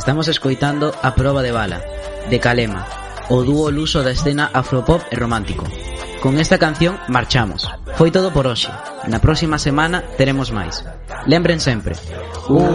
Estamos escoitando A Proba de Bala, de Calema, o dúo luso da escena afropop e romántico. Con esta canción marchamos. Foi todo por hoxe. Na próxima semana teremos máis. Lembren sempre,